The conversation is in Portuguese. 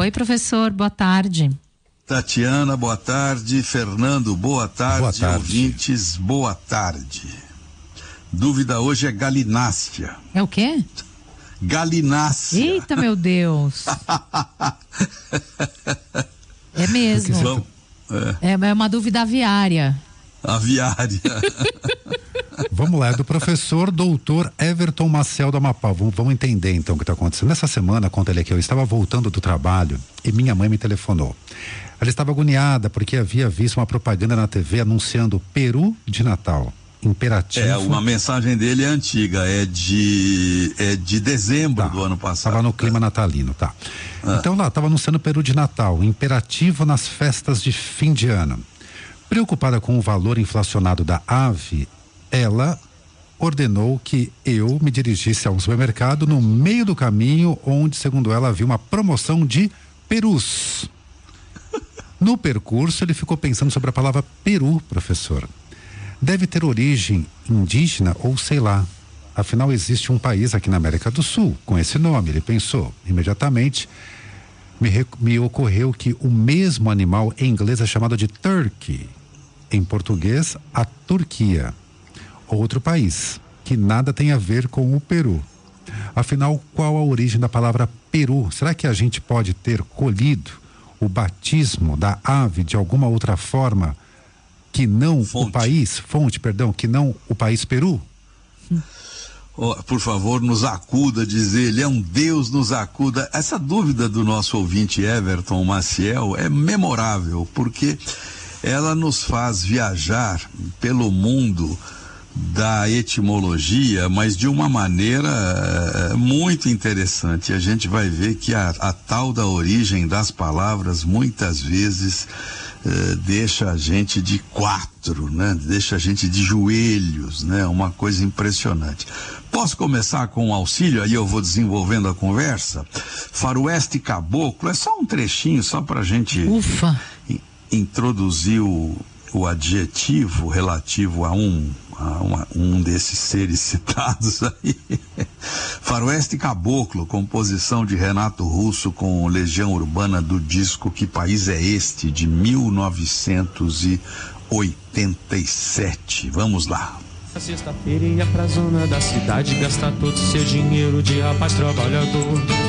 Oi, professor, boa tarde. Tatiana, boa tarde. Fernando, boa tarde. Boa tarde. Ouvintes, boa tarde. Dúvida hoje é galinácea. É o quê? Galinácea. Eita, meu Deus. É mesmo. É uma dúvida aviária. Aviária. Vamos lá, é do professor doutor Everton Maciel do Amapá. Vamos entender então o que está acontecendo. Nessa semana, conta ele aqui, eu estava voltando do trabalho e minha mãe me telefonou. Ela estava agoniada porque havia visto uma propaganda na TV anunciando peru de Natal. Imperativo. Uma mensagem dele é antiga, é de dezembro do ano passado. Estava no clima natalino, tá. Então lá, estava anunciando peru de Natal, imperativo nas festas de fim de ano. Preocupada com o valor inflacionado da ave, ela ordenou que eu me dirigisse a um supermercado no meio do caminho, onde, segundo ela, havia uma promoção de perus. No percurso, ele ficou pensando sobre a palavra peru, professor. Deve ter origem indígena ou sei lá. Afinal, existe um país aqui na América do Sul com esse nome, ele pensou. Imediatamente, me ocorreu que o mesmo animal em inglês é chamado de turkey. Em português, a Turquia. Outro país, que nada tem a ver com o Peru. Afinal, qual a origem da palavra peru? Será que a gente pode ter colhido o batismo da ave de alguma outra forma que não que não o país Peru? Por favor, nos acuda, diz ele, é um Deus, nos acuda. Essa dúvida do nosso ouvinte Everton Maciel é memorável, porque ela nos faz viajar pelo mundo da etimologia, mas de uma maneira muito interessante. A gente vai ver que a tal da origem das palavras muitas vezes deixa a gente de quatro, né? Deixa a gente de joelhos, né? Uma coisa impressionante. Posso começar com um auxílio, aí eu vou desenvolvendo a conversa? Faroeste Caboclo, é só um trechinho, só pra gente introduzir o adjetivo relativo a um desses seres citados aí. Faroeste Caboclo, composição de Renato Russo com Legião Urbana do disco Que País é Este, de 1987. Vamos lá. Sexta-feira ia pra zona da cidade gastar todo seu dinheiro de rapaz trabalhador.